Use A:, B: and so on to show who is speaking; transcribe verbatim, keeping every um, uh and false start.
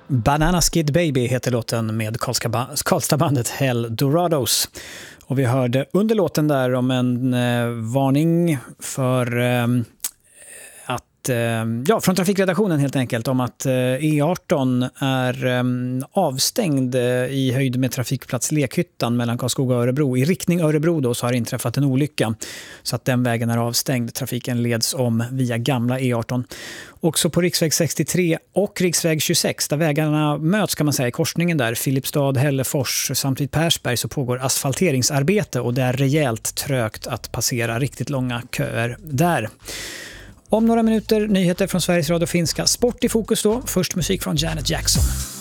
A: Banana Skid Baby heter låten med Karlstadbandet Hell Dorados. Och vi hörde under låten där om en eh, varning för eh, att, eh, ja, från trafikredaktionen helt enkelt, om att eh, E arton är eh, avstängd eh, i höjd med trafikplats Lekhyttan mellan Karlskoga och Örebro. I riktning Örebro då så har inträffat en olycka så att den vägen är avstängd. Trafiken leds om via gamla E arton. Också på riksväg sextiotre och riksväg tjugosex där vägarna möts kan man säga i korsningen där, Filipstad, Hällefors samt vid Persberg, så pågår asfalteringsarbete och det är rejält trögt att passera, riktigt långa köer där. Om några minuter nyheter från Sveriges Radio Finska, sport i fokus då, först musik från Janet Jackson.